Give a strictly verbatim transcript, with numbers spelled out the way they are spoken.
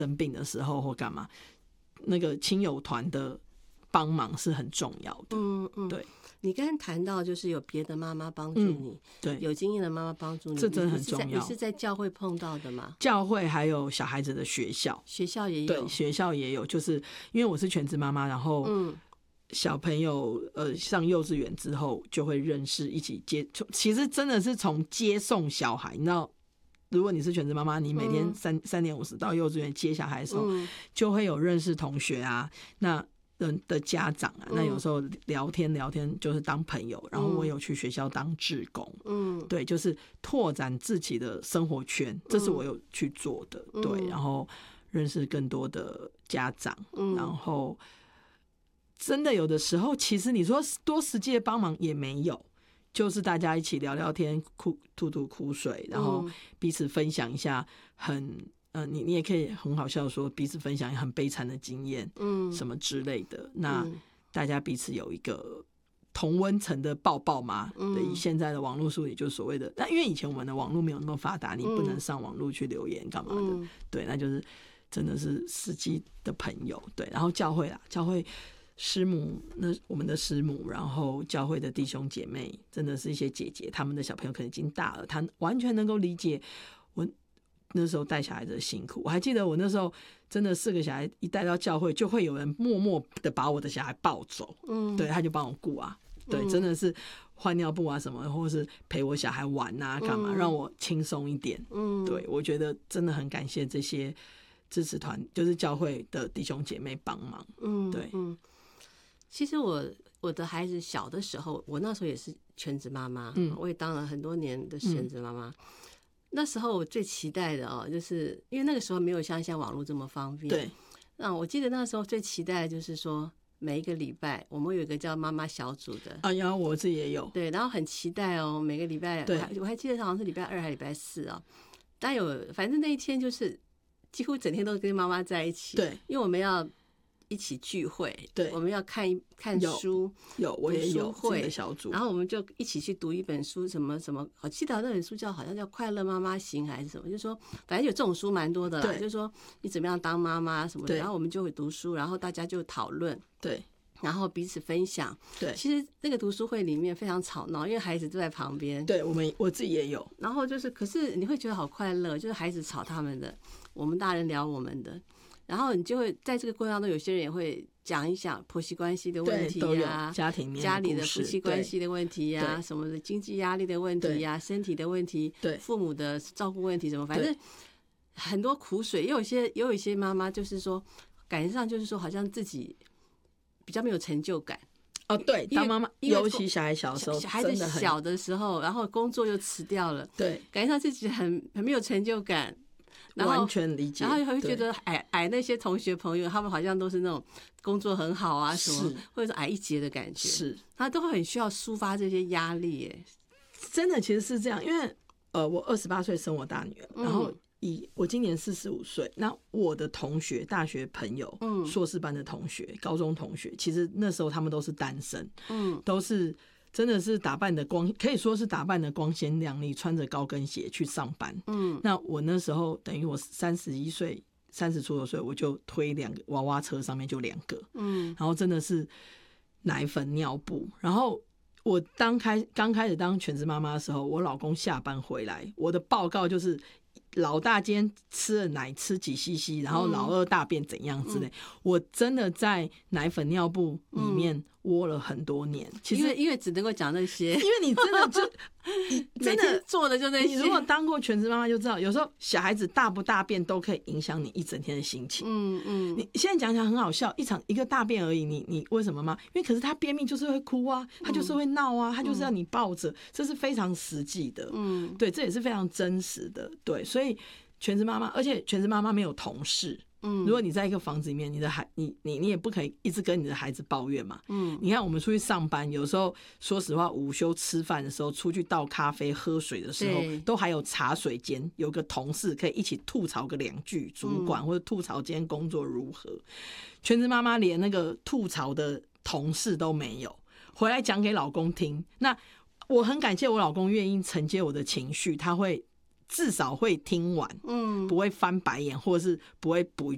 生病的时候或干嘛，那个亲友团的帮忙是很重要的。 嗯嗯，对。你刚才谈到就是有别的妈妈帮助你，嗯、 对， 有经验的妈妈帮助你， 这真的很重要。 你是在你是在教会碰到的吗？ 教会还有小孩子的学校， 学校也有， 对，学校也有。就是因为我是全职妈妈，然后小朋友呃上幼稚园之后就会认识，一起接。其实真的是从接送小孩，你知道。如果你是全职妈妈，你每天三三点五十到幼稚园接小孩的时候，嗯、就会有认识同学啊，那人的家长啊，嗯、那有时候聊天聊天就是当朋友，然后我有去学校当志工，嗯，对，就是拓展自己的生活圈，这是我有去做的，嗯、对，然后认识更多的家长，嗯、然后真的有的时候，其实你说多实际的帮忙也没有。就是大家一起聊聊天，哭吐吐苦水，然后彼此分享一下很呃，你你也可以很好笑说彼此分享很悲惨的经验，嗯，什么之类的。那大家彼此有一个同温层的抱抱嘛，嗯，以现在的网络术语就是所谓的，那因为以前我们的网络没有那么发达，你不能上网络去留言干嘛的，嗯、对，那就是真的是实际的朋友，对，然后教会啦，教会。师母，那我们的师母，然后教会的弟兄姐妹，真的是一些姐姐，他们的小朋友可能已经大了，他完全能够理解我那时候带小孩子的辛苦。我还记得我那时候真的四个小孩一带到教会，就会有人默默的把我的小孩抱走，嗯，对，他就帮我顾啊，对，真的是换尿布啊什么，或者是陪我小孩玩啊，干嘛，让我轻松一点，嗯，对，我觉得真的很感谢这些支持团，就是教会的弟兄姐妹帮忙，嗯，对，嗯。 其实我我的孩子小的时候，我那时候也是全职妈妈，嗯，我也当了很多年的全职妈妈。嗯、那时候我最期待的哦，就是因为那个时候没有像像网络这么方便， 对。 那我记得那时候最期待的就是说，每一个礼拜我们有一个叫妈妈小组的， 啊，然后我自己也有， 对，然后很期待哦，每个礼拜， 对， 我还我还记得好像是礼拜二还是礼拜四哦，但有反正那一天就是几乎整天都跟妈妈在一起， 对， 因为我们要。一起聚会，对，我们要看看书， 有我也有自己的小组， 然后我们就一起去读一本书，什么什么，我记得那本书叫好像叫《快乐妈妈行》还是什么，就是说反正有这种书蛮多的啦，就是说你怎么样当妈妈什么的，然后我们就会读书，然后大家就讨论， 对， 然后彼此分享， 对， 其实那个读书会里面非常吵闹，因为孩子都在旁边， 对我们我自己也有， 然后就是可是你会觉得好快乐，就是孩子吵他们的，我们大人聊我们的。然后你就会在这个过程当中，有些人也会讲一讲婆媳关系的问题呀、啊， 家庭家里的夫妻关系的问题呀、啊，什么的经济压力的问题呀、啊，身体的问题， 对， 父母的照顾问题什么，反正很多苦水。也有一些，也有一些妈妈就是说，感觉上就是说，好像自己比较没有成就感。 哦，对，当妈妈，尤其小孩小的时候， 小孩子小的时候，然后工作又辞掉了， 对， 感觉上自己很很没有成就感。然后完全理解， 然后会觉得矮矮那些同学朋友，他们好像都是那种工作很好啊什么，或者是矮一截的感觉， 是他都会很需要抒发这些压力耶。 真的其实是这样，因为呃，我二十八岁生我大女儿，嗯、然后以我今年四十五岁，那我的同学、大学朋友、嗯、硕士班的同学、高中同学，其实那时候他们都是单身，嗯，都是。真的是打扮的光，可以说是打扮的光鲜亮丽，穿着高跟鞋去上班。嗯，那我那时候等于我三十一岁、三十出头岁，我就推两个娃娃车，上面就两个。嗯，然后真的是奶粉、尿布。然后我当开刚开始当全职妈妈的时候，我老公下班回来，我的报告就是老大今天吃了奶吃几 C C， 然后老二大便怎样之类。嗯、我真的在奶粉尿布里面窝了很多年。嗯、其实因为因为只能够讲那些， 因为你真的就真的做的就那些。 你如果当过全职妈妈就知道，有时候小孩子大不大便都可以影响你一整天的心情。嗯嗯，你现在讲讲很好笑，一场一个大便而已，你你为什么吗？因为可是他便秘就是会哭啊，他就是会闹啊，他就是要你抱着，这是非常实际的。嗯，对，这也是非常真实的。对，所以。所以全职妈妈，而且全职妈妈没有同事。嗯，如果你在一个房子里面，你的孩，你你你也不可以一直跟你的孩子抱怨嘛。嗯，你看我们出去上班，有时候说实话，午休吃饭的时候，出去倒咖啡、喝水的时候，都还有茶水间，有个同事可以一起吐槽个两句，主管、嗯、或者吐槽今天工作如何。全职妈妈连那个吐槽的同事都没有，回来讲给老公听。那我很感谢我老公愿意承接我的情绪，他会。至少会听完，嗯，不会翻白眼，或者是不会补